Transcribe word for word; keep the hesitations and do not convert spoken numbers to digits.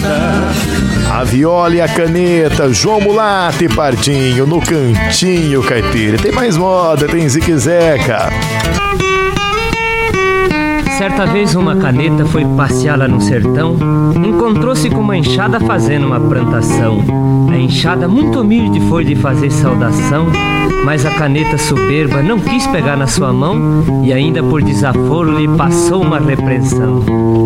A viola e a caneta, João Mulato e Pardinho no Cantinho Caipira. Tem mais moda, tem Zique Zeca. Certa vez uma caneta foi passear lá no sertão, encontrou-se com uma enxada fazendo uma plantação. A enxada muito humilde foi de fazer saudação, mas a caneta soberba não quis pegar na sua mão e ainda por desaforo lhe passou uma repreensão.